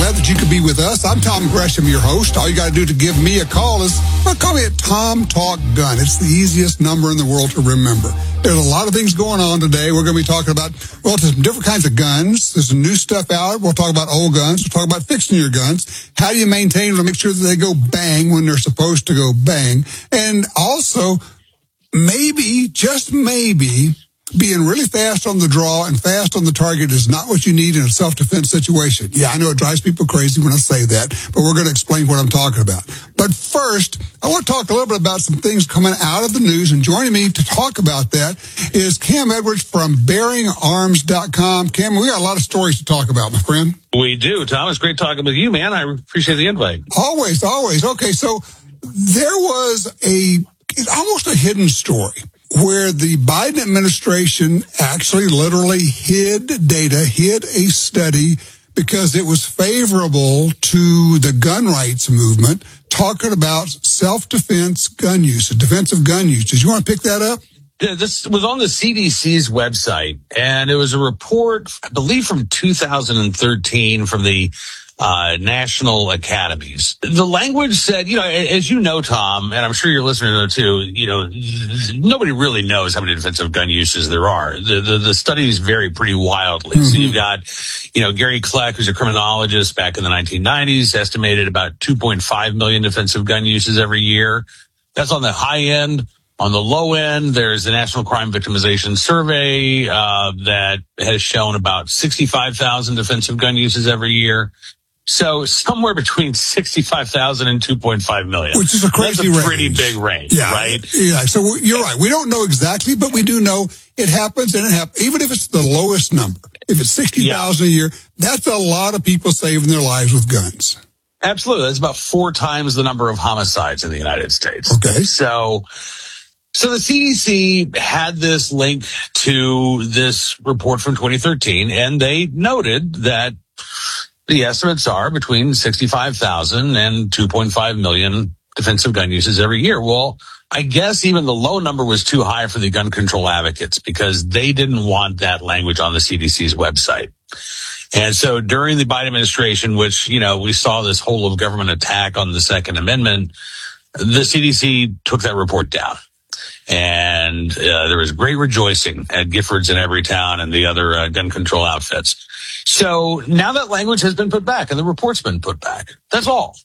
glad that you could be with us. I'm Tom Gresham, your host. All you got to do to give me a call is, call me at Tom Talk Gun. It's the easiest number in the world to remember. There's a lot of things going on today. We're going to be talking about, some different kinds of guns. There's some new stuff out. We'll talk about old guns. We'll talk about fixing your guns. How do you maintain them to make sure that they go bang when they're supposed to go bang? And also, maybe, just maybe, being really fast on the draw and fast on the target is not what you need in a self-defense situation. Yeah, I know it drives people crazy when I say that, but we're going to explain what I'm talking about. But first, I want to talk a little bit about some things coming out of the news, and joining me to talk about that is Cam Edwards from BearingArms.com. Cam, we got a lot of stories to talk about, my friend. We do, Tom. It's great talking with you, man. I appreciate the invite. Always. Okay, so there was almost a hidden story where the Biden administration actually literally hid data, hid a study because it was favorable to the gun rights movement, talking about self-defense gun use, defensive gun use. Did you want to pick that up? Yeah, this was on the CDC's website, and it was a report, I believe, from 2013 from the national academies. The language said, as you know, Tom, and I'm sure your listeners know too, nobody really knows how many defensive gun uses there are. The studies vary pretty wildly. Mm-hmm. So you've got, Gary Kleck, who's a criminologist back in the 1990s, estimated about 2.5 million defensive gun uses every year. That's on the high end. On the low end, there's the National Crime Victimization Survey that has shown about 65,000 defensive gun uses every year. So somewhere between 65,000 and 2.5 million. Which is a crazy range. That's a pretty big range, right? Yeah, so you're right. We don't know exactly, but we do know it happens, and it happens. Even if it's the lowest number, if it's 60,000 a year, that's a lot of people saving their lives with guns. Absolutely. That's about 4 times the number of homicides in the United States. Okay. So the CDC had this link to this report from 2013, and they noted that the estimates are between 65,000 and 2.5 million defensive gun uses every year. Well, I guess even the low number was too high for the gun control advocates because they didn't want that language on the CDC's website. And so during the Biden administration, which, we saw this whole of government attack on the Second Amendment, the CDC took that report down. And there was great rejoicing at Giffords in Everytown and the other gun control outfits. So now that language has been put back and the report's been put back. That's all.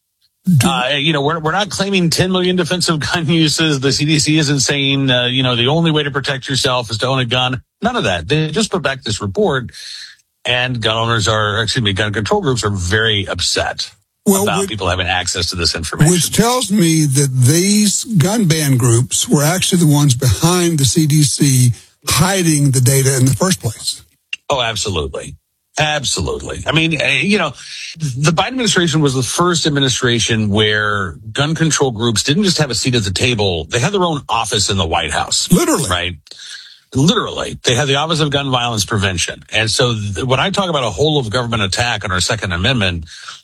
We're not claiming 10 million defensive gun uses. The CDC isn't saying, the only way to protect yourself is to own a gun. None of that. They just put back this report, and gun control groups are very upset about people having access to this information. Which tells me that these gun ban groups were actually the ones behind the CDC hiding the data in the first place. Oh, absolutely. Absolutely. I mean, the Biden administration was the first administration where gun control groups didn't just have a seat at the table. They had their own office in the White House. Literally. Right? Literally. They had the Office of Gun Violence Prevention. And so when I talk about a whole of government attack on our Second Amendment,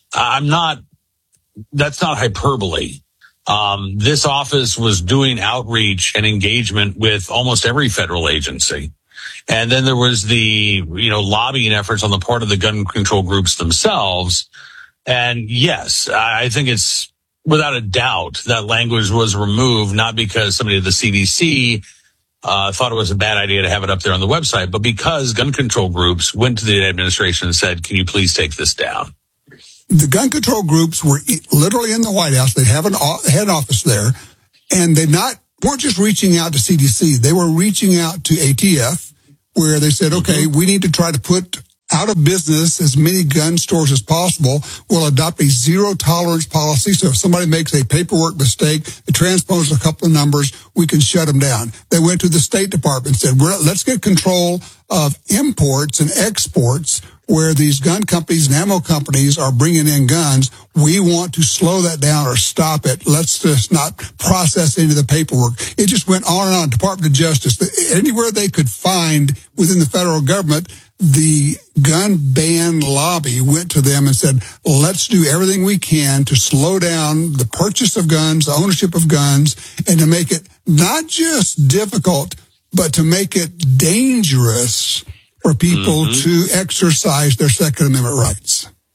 that's not hyperbole. This office was doing outreach and engagement with almost every federal agency. And then there was the, lobbying efforts on the part of the gun control groups themselves. And yes, I think it's without a doubt that language was removed, not because somebody at the CDC thought it was a bad idea to have it up there on the website, but because gun control groups went to the administration and said, can you please take this down? The gun control groups were literally in the White House. They have a head office there, and they weren't just reaching out to CDC. They were reaching out to ATF, where they said, okay, we need to try to put out of business as many gun stores as possible. We'll adopt a zero tolerance policy. So if somebody makes a paperwork mistake, it transposes a couple of numbers, we can shut them down. They went to the State Department and said, let's get control of imports and exports where these gun companies and ammo companies are bringing in guns. We want to slow that down or stop it. Let's just not process any of the paperwork. It just went on and on. Department of Justice, anywhere they could find within the federal government, the gun ban lobby went to them and said, let's do everything we can to slow down the purchase of guns, the ownership of guns, and to make it not just difficult, but to make it dangerous for people to exercise their Second Amendment rights.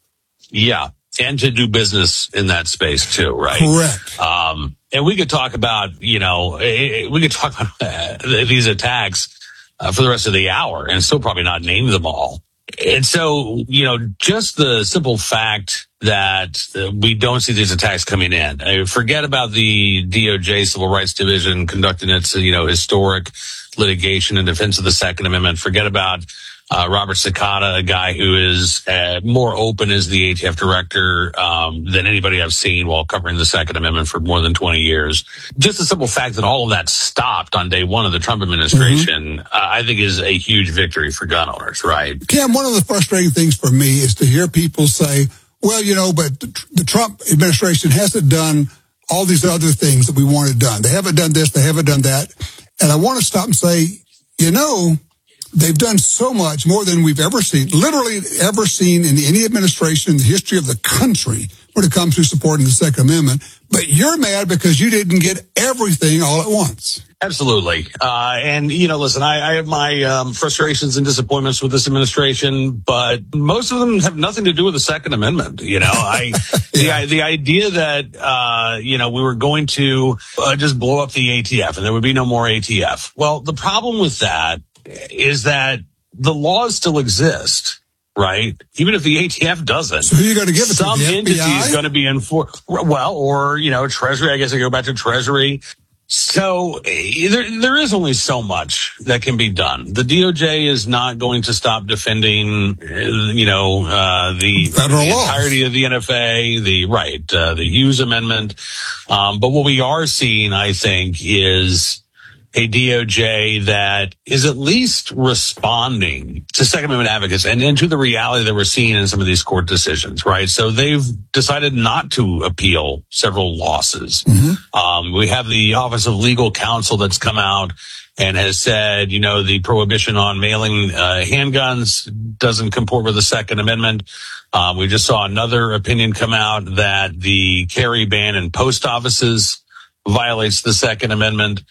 Yeah. And to do business in that space too, right? Correct. And we could talk about, we could talk about these attacks for the rest of the hour and still probably not name them all. And so, just the simple fact that we don't see these attacks coming in. Forget about the DOJ Civil Rights Division conducting its, historic litigation in defense of the Second Amendment. Forget about Robert Cicada, a guy who is more open as the ATF director than anybody I've seen while covering the Second Amendment for more than 20 years. Just the simple fact that all of that stopped on day one of the Trump administration, I think is a huge victory for gun owners, right? Cam, one of the frustrating things for me is to hear people say, well, but the Trump administration hasn't done all these other things that we wanted done. They haven't done this, they haven't done that. And I want to stop and say, they've done so much more than we've ever seen, literally ever seen in any administration in the history of the country when it comes to supporting the Second Amendment. But you're mad because you didn't get everything all at once. Absolutely. And, listen, I have my frustrations and disappointments with this administration, but most of them have nothing to do with the Second Amendment. The idea that, we were going to just blow up the ATF and there would be no more ATF. Well, the problem with that is that the laws still exist. Right. Even if the ATF doesn't, so who are you going to give it some to? The entity FBI? is going to be enforced. Well, or, Treasury. I guess I go back to Treasury. So there is only so much that can be done. The DOJ is not going to stop defending, the federal entirety of the NFA, the Hughes Amendment. But what we are seeing, I think, is a DOJ that is at least responding to Second Amendment advocates and to the reality that we're seeing in some of these court decisions, right? So they've decided not to appeal several losses. We have the Office of Legal Counsel that's come out and has said, the prohibition on mailing handguns doesn't comport with the Second Amendment. We just saw another opinion come out that the carry ban in post offices violates the Second Amendment.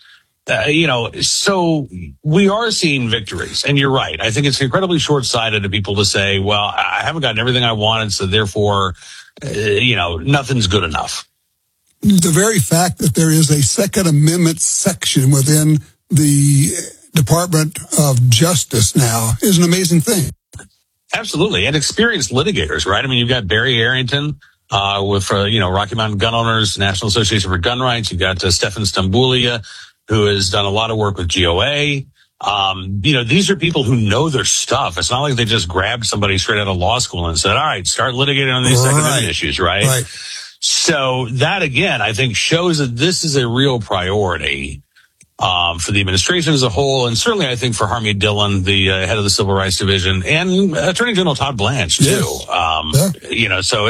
So we are seeing victories, and you're right. I think it's incredibly short-sighted of people to say, well, I haven't gotten everything I wanted, so therefore, nothing's good enough. The very fact that there is a Second Amendment section within the Department of Justice now is an amazing thing. Absolutely. And experienced litigators, right? I mean, you've got Barry Arrington, with, Rocky Mountain Gun Owners, National Association for Gun Rights. You've got Stefan Stambulia, who has done a lot of work with GOA. These are people who know their stuff. It's not like they just grabbed somebody straight out of law school and said, all right, start litigating on these Second Amendment issues, right? So that, again, I think shows that this is a real priority for the administration as a whole, and certainly I think for Harmeet Dillon, the head of the Civil Rights Division, and Attorney General Todd Blanche, too. Yes. So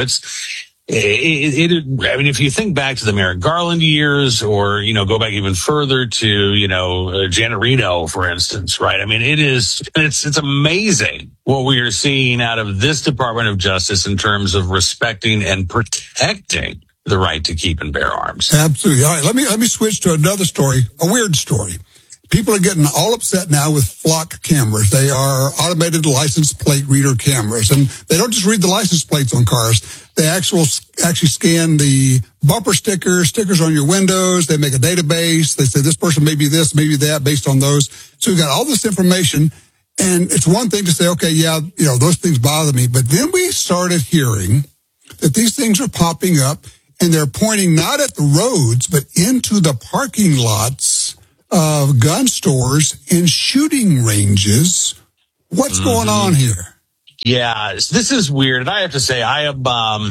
if you think back to the Merrick Garland years or, go back even further to, Janet Reno, for instance, right? I mean, it's amazing what we are seeing out of this Department of Justice in terms of respecting and protecting the right to keep and bear arms. Absolutely. All right. Let me switch to another story, a weird story. People are getting all upset now with flock cameras. They are automated license plate reader cameras, and they don't just read the license plates on cars. They actually scan the bumper stickers on your windows. They make a database. They say this person may be this, maybe that, based on those. So we've got all this information, and it's one thing to say, okay, yeah, those things bother me. But then we started hearing that these things are popping up, and they're pointing not at the roads, but into the parking lots of gun stores and shooting ranges. What's going on here? Yeah, this is weird. And I have to say, I am,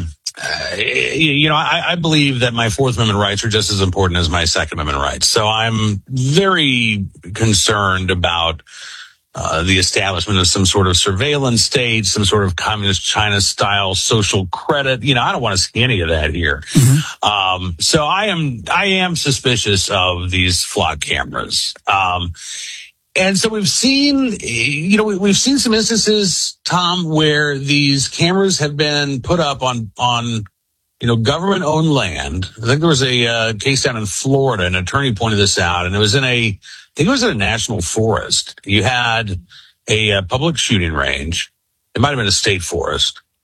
I believe that my Fourth Amendment rights are just as important as my Second Amendment rights. So I'm very concerned about the establishment of some sort of surveillance state, some sort of communist China style social credit. I don't want to see any of that here. So I am suspicious of these flock cameras. And so we've seen, we've seen some instances, Tom, where these cameras have been put up on government owned land. I think there was a case down in Florida. An attorney pointed this out, and it was in a national forest. You had a public shooting range. It might have been a state forest.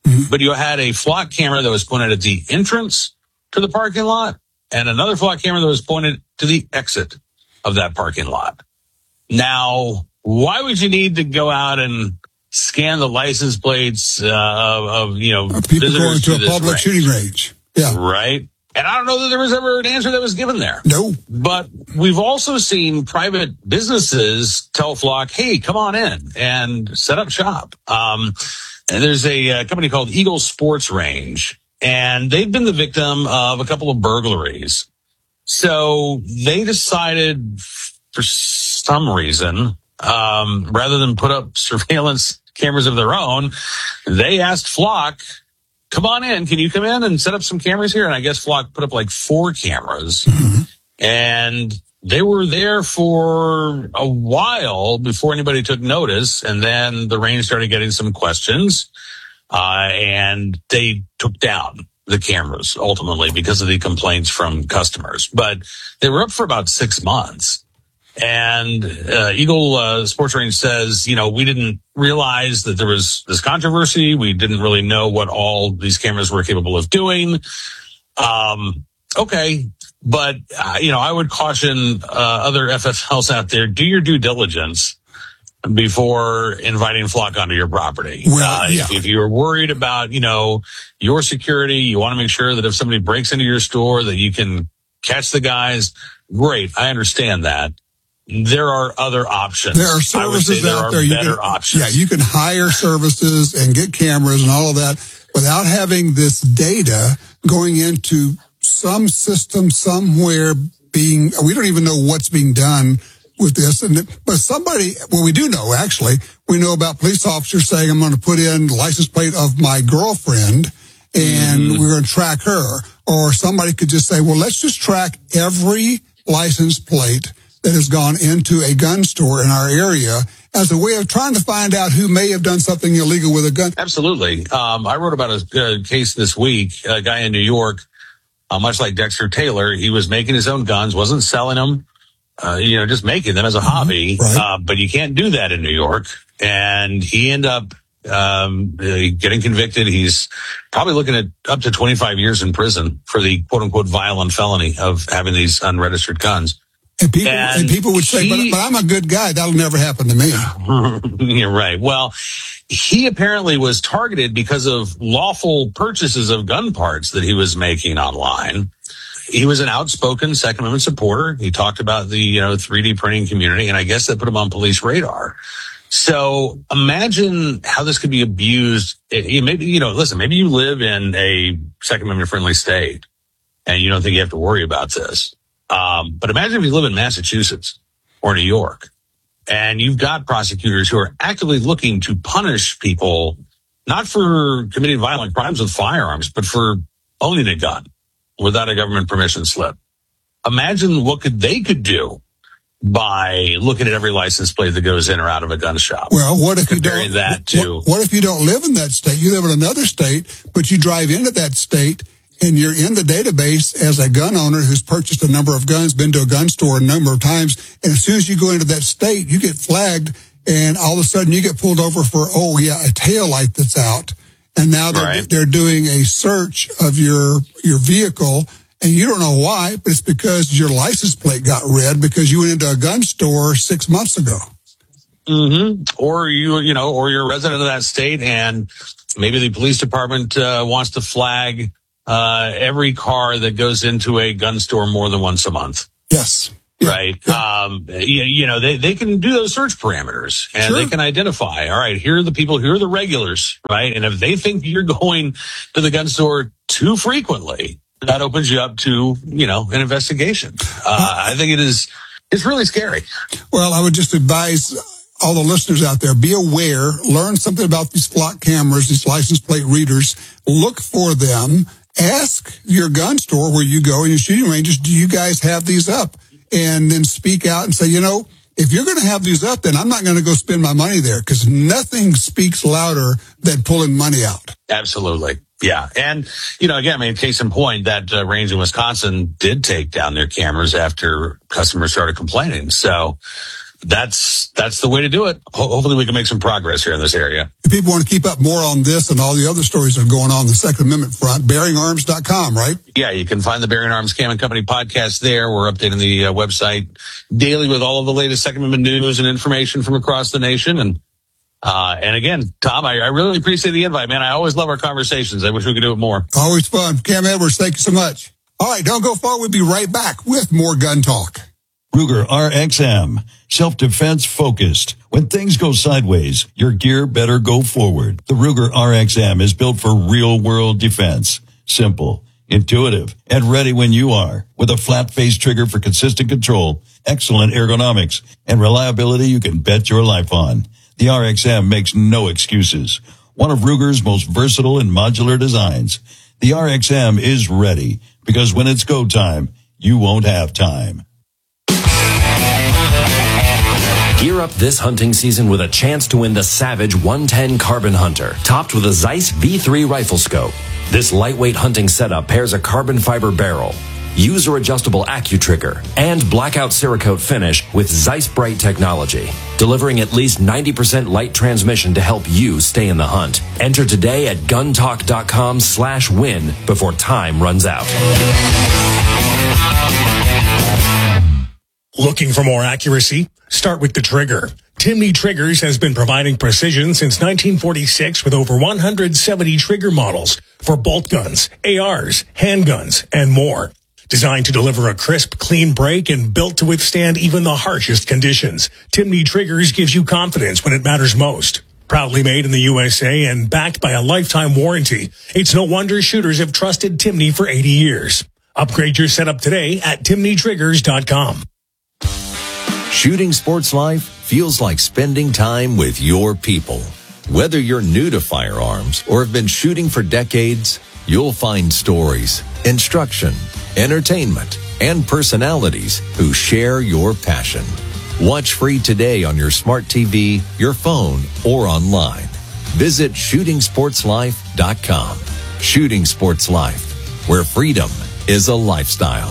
but you had a flock camera that was pointed at the entrance to the parking lot and another flock camera that was pointed to the exit of that parking lot. Now, why would you need to go out and scan the license plates of people going to a public shooting range? Yeah, right. And I don't know that there was ever an answer that was given there. No. But we've also seen private businesses tell Flock, hey, come on in and set up shop. And there's a company called Eagle Sports Range, and they've been the victim of a couple of burglaries. So they decided for some reason, rather than put up surveillance cameras of their own, they asked Flock, come on in. Can you come in and set up some cameras here? And I guess Flock put up like 4 cameras. And they were there for a while before anybody took notice. And then the range started getting some questions. And they took down the cameras ultimately because of the complaints from customers. But they were up for about 6 months. And Eagle Sports Range says, we didn't realize that there was this controversy. We didn't really know what all these cameras were capable of doing. Okay. But, I would caution other FFLs out there, do your due diligence before inviting Flock onto your property. Well, yeah. If you're worried about, your security, you want to make sure that if somebody breaks into your store that you can catch the guys. Great. I understand that. There are other options. There are services out there. Better options. Yeah, you can hire services and get cameras and all of that without having this data going into some system somewhere we don't even know what's being done with this. But we do know, actually, we know about police officers saying, I'm going to put in the license plate of my girlfriend and we're going to track her. Or somebody could just say, well, let's just track every license plate that has gone into a gun store in our area as a way of trying to find out who may have done something illegal with a gun. Absolutely. I wrote about a case this week, a guy in New York, much like Dexter Taylor. He was making his own guns, wasn't selling them, just making them as a hobby. Right. But you can't do that in New York. And he ended up getting convicted. He's probably looking at up to 25 years in prison for the quote unquote violent felony of having these unregistered guns. And people would say, but I'm a good guy. That'll never happen to me. You're right. Well, he apparently was targeted because of lawful purchases of gun parts that he was making online. He was an outspoken Second Amendment supporter. He talked about the 3D printing community, and I guess that put him on police radar. So imagine how this could be abused. Maybe you live in a Second Amendment friendly state and you don't think you have to worry about this. But imagine if you live in Massachusetts or New York and you've got prosecutors who are actively looking to punish people, not for committing violent crimes with firearms, but for owning a gun without a government permission slip. Imagine what they could do by looking at every license plate that goes in or out of a gun shop. Well, what if comparing that to what if you don't live in that state? You live in another state, but you drive into that state and you're in the database as a gun owner who's purchased a number of guns, been to a gun store a number of times, and as soon as you go into that state, you get flagged, and all of a sudden you get pulled over for, a tail light that's out, and now they're doing a search of your vehicle, and you don't know why, but it's because your license plate got read because you went into a gun store 6 months ago. Or or you're a resident of that state, and maybe the police department wants to flag every car that goes into a gun store more than once a month. Yes. Yeah. Right. Yeah. They can do those search parameters and they can identify, all right, here are the people, here are the regulars, right? And if they think you're going to the gun store too frequently, that opens you up to, an investigation. I think it's really scary. Well, I would just advise all the listeners out there, be aware, learn something about these Flock cameras, these license plate readers, look for them. Ask your gun store where you go in your shooting ranges, do you guys have these up? And then speak out and say, if you're going to have these up, then I'm not going to go spend my money there because nothing speaks louder than pulling money out. Absolutely. Yeah. And, again, case in point, that range in Wisconsin did take down their cameras after customers started complaining. So that's the way to do it. Hopefully we can make some progress here in this area. If people want to keep up more on this and all the other stories that are going on the Second Amendment front, bearingarms.com, right? Yeah, you can find the Bearing Arms Cam and Company podcast there. We're updating the website daily with all of the latest Second Amendment news and information from across the nation. And again, Tom, I really appreciate the invite, man. I always love our conversations. I wish we could do it more. Always fun. Cam Edwards, thank you so much. All right, don't go far. We'll be right back with more gun talk. Ruger RXM, self-defense focused. When things go sideways, your gear better go forward. The Ruger RXM is built for real-world defense. Simple, intuitive, and ready when you are. With a flat-face trigger for consistent control, excellent ergonomics, and reliability you can bet your life on. The RXM makes no excuses. One of Ruger's most versatile and modular designs. The RXM is ready, because when it's go time, you won't have time. Gear up this hunting season with a chance to win the Savage 110 Carbon Hunter, topped with a Zeiss V3 rifle scope. This lightweight hunting setup pairs a carbon fiber barrel, user-adjustable AccuTrigger, and blackout Cerakote finish with Zeiss Bright technology, delivering at least 90% light transmission to help you stay in the hunt. Enter today at guntalk.com/win before time runs out. Looking for more accuracy? Start with the trigger. Timney Triggers has been providing precision since 1946 with over 170 trigger models for bolt guns, ARs, handguns, and more. Designed to deliver a crisp, clean break and built to withstand even the harshest conditions, Timney Triggers gives you confidence when it matters most. Proudly made in the USA and backed by a lifetime warranty, it's no wonder shooters have trusted Timney for 80 years. Upgrade your setup today at timneytriggers.com. Shooting Sports Life feels like spending time with your people. Whether you're new to firearms or have been shooting for decades, you'll find stories, instruction, entertainment, and personalities who share your passion. Watch free today on your smart TV, your phone, or online. Visit shootingsportslife.com. Shooting Sports Life, where freedom is a lifestyle.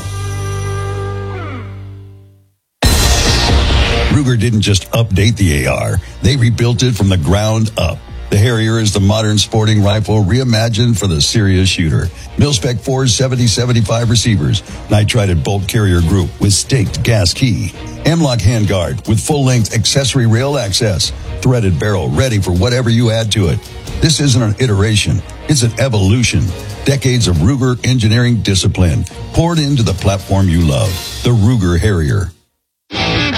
Ruger didn't just update the AR, they rebuilt it from the ground up. The Harrier is the modern sporting rifle reimagined for the serious shooter. Mil-Spec 4's 70-75 receivers, nitrided bolt carrier group with staked gas key, M-LOK handguard with full-length accessory rail access, threaded barrel ready for whatever you add to it. This isn't an iteration, it's an evolution. Decades of Ruger engineering discipline poured into the platform you love, the Ruger Harrier.